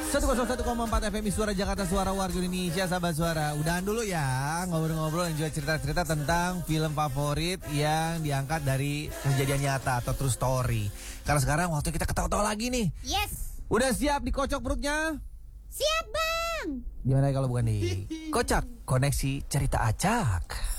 101,4 FM Suara Jakarta, suara warga Indonesia, sahabat suara. Udahan dulu ya ngobrol-ngobrol dan juga cerita-cerita tentang film favorit yang diangkat dari kejadian nyata atau true story. Karena sekarang waktu kita ketawa-tawa lagi nih. Yes. Udah siap dikocok perutnya? Siap, Bang. Gimana kalau bukan di Kocak Koneksi Cerita Acak.